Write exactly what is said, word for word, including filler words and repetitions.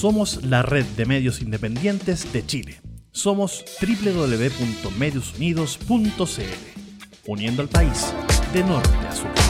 Somos la red de medios independientes de Chile. Somos doble u doble u doble u punto medios unidos punto c l, uniendo al país de norte a sur.